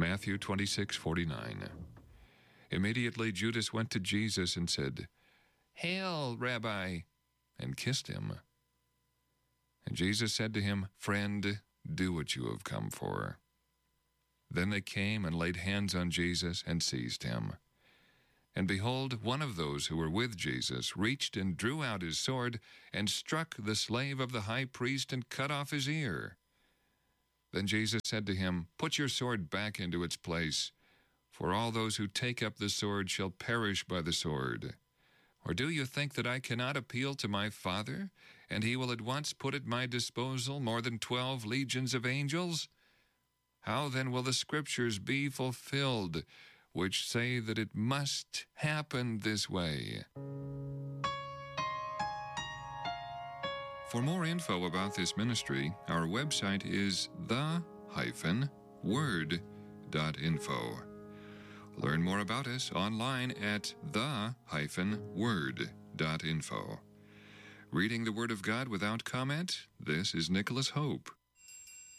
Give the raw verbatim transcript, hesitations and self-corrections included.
Matthew twenty-six forty-nine. Immediately Judas went to Jesus and said, "Hail, Rabbi," and kissed him. And Jesus said to him, "Friend, do what you have come for." Then they came and laid hands on Jesus and seized him. And behold, one of those who were with Jesus reached and drew out his sword and struck the slave of the high priest and cut off his ear. Then Jesus said to him, "Put your sword back into its place, for all those who take up the sword shall perish by the sword. Or do you think that I cannot appeal to my Father, and he will at once put at my disposal more than twelve legions of angels? How then will the Scriptures be fulfilled, which say that it must happen this way?" For more info about this ministry, our website is the dash word dot info. Learn more about us online at the dash word dot info. Reading the Word of God without comment, this is Nicholas Hope.